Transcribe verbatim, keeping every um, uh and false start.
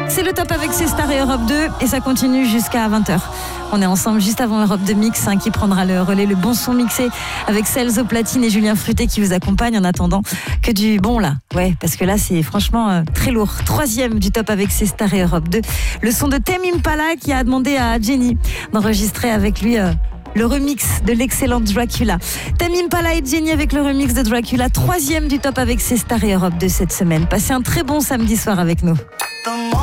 C'est le top avec ses stars et Europe deux et ça continue jusqu'à vingt heures. On est ensemble juste avant Europe deux Mix hein, qui prendra le relais, le bon son mixé avec Cels au platine et Julien Fruté qui vous accompagne en attendant que du bon là. Ouais, parce que là c'est franchement euh, très lourd. Troisième du top avec ses stars et Europe deux. Le son de Tame Impala qui a demandé à Jenny d'enregistrer avec lui euh, le remix de l'excellente Dracula. Tame Impala et Jenny avec le remix de Dracula. Troisième du top avec ses stars et Europe deux cette semaine. Passez un très bon samedi soir avec nous.